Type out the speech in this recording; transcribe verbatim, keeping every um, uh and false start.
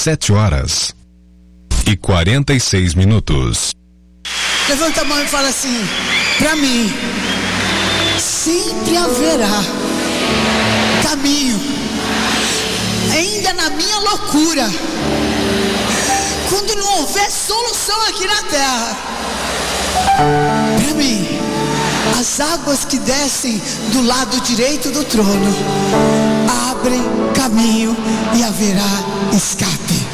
sete horas e quarenta e seis minutos. Levanta a mão e fala assim: para mim sempre haverá caminho, ainda na minha loucura, quando não houver solução aqui na terra. Para mim, as águas que descem do lado direito do trono abrem caminho e haverá escape.